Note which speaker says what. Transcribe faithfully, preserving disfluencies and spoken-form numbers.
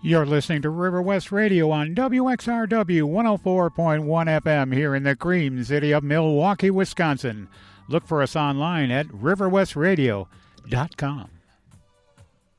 Speaker 1: You're listening to River West Radio on W X R W one oh four point one F M here in the Cream City of Milwaukee, Wisconsin. Look for us online at river west radio dot com.